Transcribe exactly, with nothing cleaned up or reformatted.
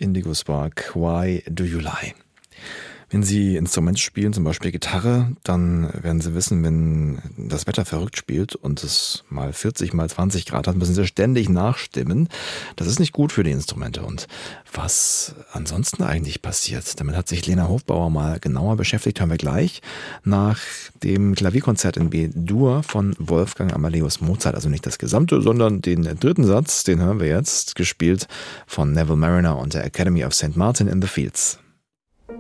Indigo Spark, Why Do You Lie? Wenn Sie Instrumente spielen, zum Beispiel Gitarre, dann werden Sie wissen, wenn das Wetter verrückt spielt und es mal vierzig, mal zwanzig Grad hat, müssen Sie ständig nachstimmen. Das ist nicht gut für die Instrumente. Und was ansonsten eigentlich passiert, damit hat sich Lena Hofbauer mal genauer beschäftigt, hören wir gleich nach dem Klavierkonzert in B-Dur von Wolfgang Amadeus Mozart. Also nicht das Gesamte, sondern den dritten Satz, den hören wir jetzt, gespielt von Neville Marriner und der Academy of Saint Martin in the Fields.